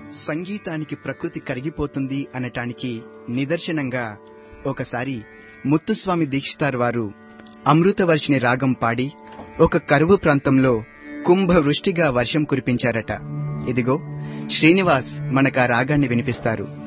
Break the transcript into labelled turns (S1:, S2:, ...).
S1: సంగీతానికి ప్రకృతి కరిగిపోతుంది అనటానికి నిదర్శనంగా ఒకసారి ముత్తుస్వామి దీక్షితార్ వారు అమృతవర్షిణి రాగం పాడి ఒక కరువు ప్రాంతంలో కుంభవృష్టిగా వర్షం కురిపించారట. ఇదిగో శ్రీనివాస్ మనకా రాగాన్ని వినిపిస్తారు.